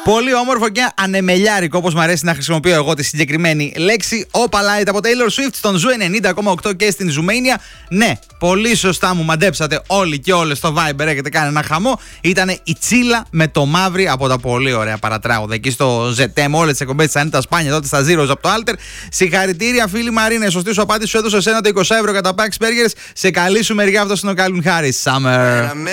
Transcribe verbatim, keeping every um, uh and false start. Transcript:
Πολύ όμορφο και ανεμελιάρικο, όπως μου αρέσει να χρησιμοποιώ εγώ τη συγκεκριμένη λέξη. Όπα Light από Taylor Swift στον Ζου ενενήντα κόμμα οκτώ και στην Ζουμania. Ναι, πολύ σωστά μου μαντέψατε όλοι και όλες στο Viber. Έχετε κάνει ένα χαμό. Ήτανε η Τσίλα με το μαύρι από τα πολύ ωραία παρατράγουδα. Εκεί στο ζετέμ, όλες τις εκπομπές της Ανίτα Σπάνια, τότε στα Zeros από το Alter. Συγχαρητήρια, φίλη Μαρίνα. Σωστή σου απάντηση σου έδωσε εσένα το είκοσι ευρώ κατά Pax Burgers. Σε καλή σου μεριά, αυτό είναι ο Calvin Harris. Summer.